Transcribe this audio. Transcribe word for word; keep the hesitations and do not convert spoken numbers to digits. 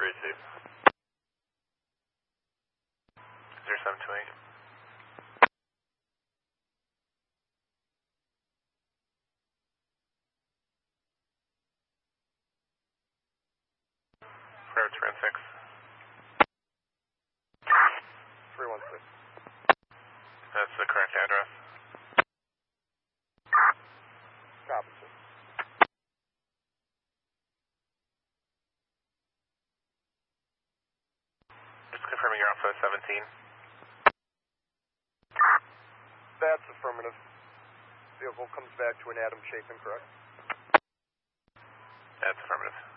receive. zero seven two eight. Forever two one six. three one six. That's the correct address. Copy, sir. Just confirming you're off of seventeen. That's affirmative. Vehicle comes back to an Adam Chapin, correct? That's affirmative.